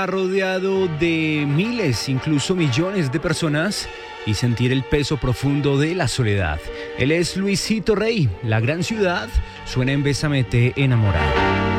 Rodeado de miles, incluso millones de personas y sentir el peso profundo de la soledad. Él es Luisito Rey. La gran ciudad suena en Bésame te enamorado.